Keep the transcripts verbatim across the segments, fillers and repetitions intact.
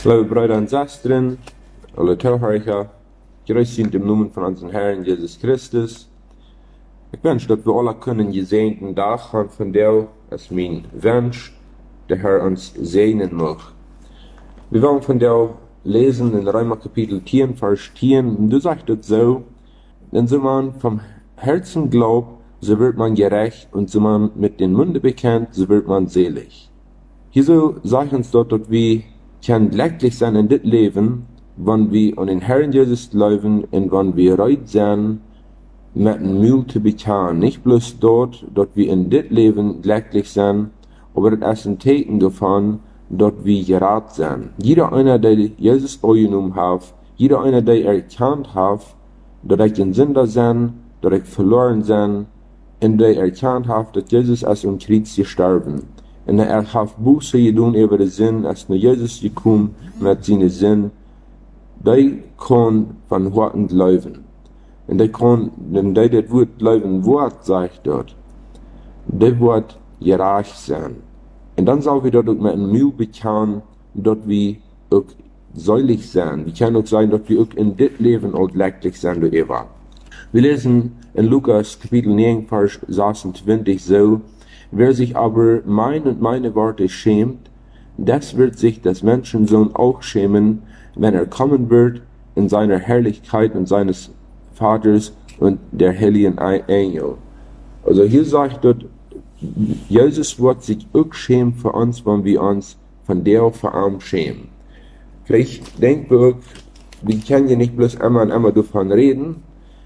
Liebe Brüder und Schwestern, alle Zuhörer, grüß in dem Namen von unserem Herrn Jesus Christus. Ich wünsche, dass wir alle können gesegneten Tag haben, von der es mein Wunsch, der Herr uns segnen mag. Wir wollen von der lesen in Römer Kapitel zehn, Vers zehn, und du sagst es so, denn so man vom Herzen glaubt, so wird man gerecht, und so man mit den Munden bekennt, so wird man selig. Hier so sagt uns dort, dass wir kann glücklich sein in das Leben, wenn wir an den Herrn Jesus glauben und wenn wir bereit sind, mit dem Müll zu bekennen. Nicht bloß dort, dass wir in das Leben glücklich sind, aber das ist ein Zeichen davon, dass wir gerettet sind. Jeder einer, der Jesus angenommen hat, jeder einer, der erkannt hat, dass ich ein Sünder bin, dass ich verloren bin, und der erkannt hat, dass Jesus als am Kreuz gestorben ist. Und er hat Buße getan über den Sinn, als nur Jesus gekommen mit seinen Sinn. Die kann von Herzen glauben. Und die kann, wenn die das Wort glauben, Wort sagt dort, die wird gerecht sein. Und dann soll wir dort auch mit einem Mühe bekennen, dass wir auch selig sein. Wir können auch sagen, dass wir auch in das Leben auch glücklich sein, wie er war. Wir lesen in Lukas Kapitel neun, Vers sechsundzwanzig so, wer sich aber mein und meine Worte schämt, das wird sich des Menschensohn auch schämen, wenn er kommen wird in seiner Herrlichkeit und seines Vaters und der heiligen Engel. Also hier sagt dort, Jesus wird sich auch schämen für uns, wenn wir uns von der Verarm schämen. Vielleicht denken wir auch, wir können ja nicht bloß einmal und einmal davon reden.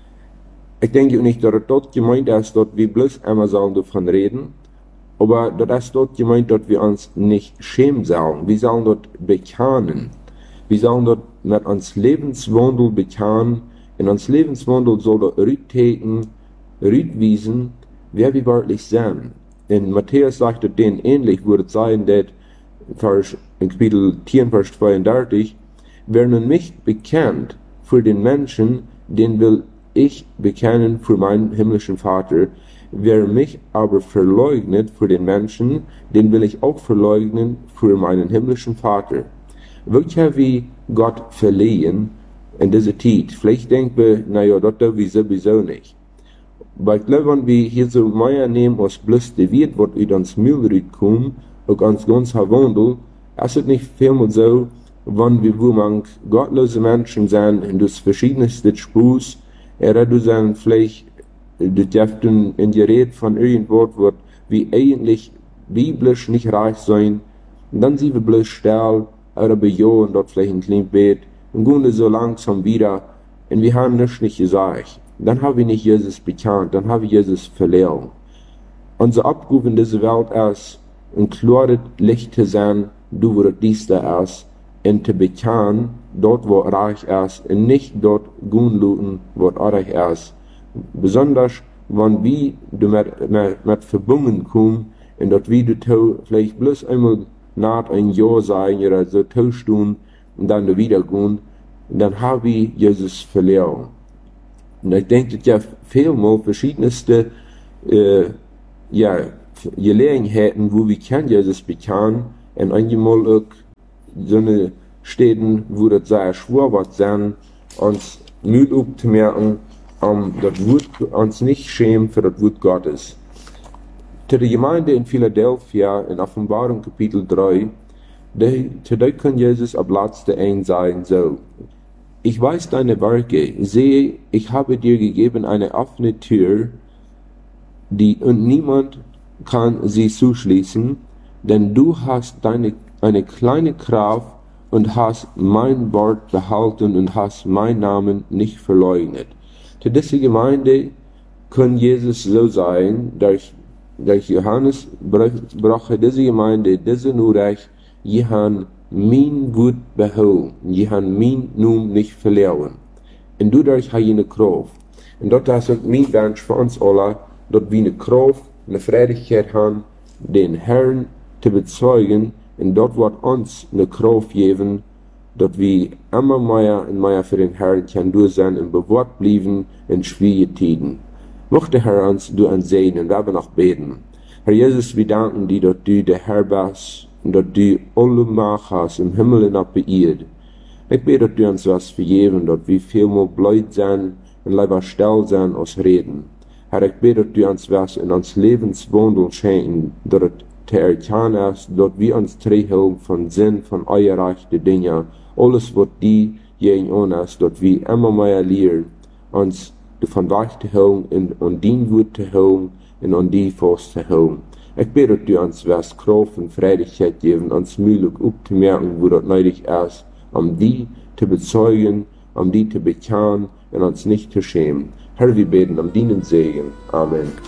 Ich denke auch nicht, dass dort gemeint ist, dass wir bloß einmal sollen davon reden. Aber das ist dort gemeint, dass wir uns nicht schämen sollen. Wir sollen dort bekennen. Wir sollen dort mit uns Lebenswandel bekennen. In uns Lebenswandel soll dort rücktreten, rückwiesen, wer wir wirklich sind. In Matthäus sagt er denen ähnlich, würde es sein, dass in Kapitel zehn, Vers zweiunddreißig, wer nun mich bekennt für den Menschen, den will ich bekennen für meinen himmlischen Vater. Wer mich aber verleugnet für den Menschen, den will ich auch verleugnen für meinen himmlischen Vater. Welcher wie Gott verliehen in dieser Zeit? Vielleicht denken wir, naja, das tun wir sowieso nicht. Aber ich glaube, wenn wir hier so mehr nehmen, als bloß die Welt, was in uns Müll kommt, und uns ganz Wandel, ist es nicht vielmehr so, wenn wir wo man gottlose Menschen sind, in das verschiedenste Spurs, er du sein vielleicht das dürft in Gerät von irgendwo wird, wie eigentlich biblisch nicht reich sein, und dann sind wir bloß still, oder bejahen dort vielleicht ein kleines Bett, und gehen so langsam wieder, und wir haben nichts nicht gesagt. Dann haben wir nicht Jesus bekannt, dann haben wir Jesus verloren. Unser Abruf in dieser Welt ist, ein klares Licht zu sein, du wo das dies da ist, und zu bekennen, dort wo reich ist, und nicht dort gehen luten, wo reich ist. Besonders, wenn wir mit, mit, mit verbunden kommen, und dort wir du vielleicht bloß einmal nach ein Jahr sein, oder so tun, und dann wieder gehen, dann haben wir Jesus verloren. Und ich denke, dass ja vielmal verschiedenste, äh, ja, Gelegenheiten, wo wir kennen Jesus bekennen, und einmal auch so eine Städten, wo das sehr schwer wird sein, uns Mühe aufzumerken, um das Wort uns nicht schämen für das Wort Gottes. Zu der Gemeinde in Philadelphia, in Offenbarung Kapitel drei, zu der kann Jesus ab letzte ein sagen, so, ich weiß deine Werke, sehe, ich habe dir gegeben eine offene Tür, die und niemand kann sie zuschließen, denn du hast deine, eine kleine Kraft und hast mein Wort behalten und hast meinen Namen nicht verleugnet. Zu dieser Gemeinde kann Jesus so sein, durch, durch Johannes brachte diese Gemeinde, diese nur recht, je han mein Wort behalten, je han mein Namen nicht verloren. Und dadurch habe ich eine Kraft. Und das ist mein Wunsch für uns alle, dass wir eine Kraft, eine Freudigkeit haben, den Herrn zu bezeugen, und dort wird uns eine Kraft geben, dass wir immer mehr und mehr für den Herrn können durch sein und bewahrt bleiben in schwierigen Zeiten. Möchte der Herr uns durch uns segnen, wir werden noch beten. Herr Jesus, wir danken dir, dass du der Herr bist und dass du alle Macht hast im Himmel und auf der Erde. Ich bete, dass du uns was vergeben, dass wir viel mehr blöd sein und lieber still sein als reden. Herr, ich bete, dass du uns was in uns Lebenswandel schenken, dass es zu erkennen ist, dass wir uns treffen von Sinn, von euerreichten Dingen, alles, was die gegen uns ist, dass wir immer mehr lernen, uns davon wegzuholen und an dein Wort zu holen und an die fast zu holen. Ich bete, dass du uns was Kraft und Freudigkeit geben, uns möglich aufzumerken, wo das nötig ist, um die zu bezeugen, um die zu bekennen und uns nicht zu schämen. Herr, wir beten um deinen Segen. Amen.